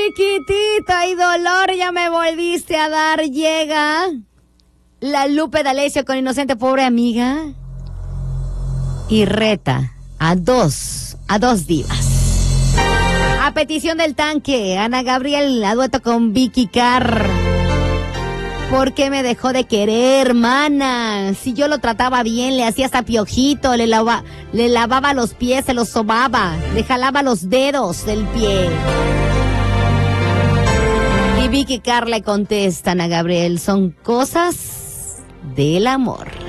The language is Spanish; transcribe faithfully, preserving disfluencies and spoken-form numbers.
chiquitita y dolor ya me volviste a dar. Llega la Lupe D'Alessio con Inocente Pobre Amiga y reta a dos, a dos divas. A petición del Tanque, Ana Gabriel a dueto con Vicky Carr. ¿Por qué me dejó de querer, mana? Si yo lo trataba bien, le hacía hasta piojito, le, lava, le lavaba los pies, se los sobaba, le jalaba los dedos del pie. Y Vicky Carr le contesta, Ana Gabriel, son cosas del amor.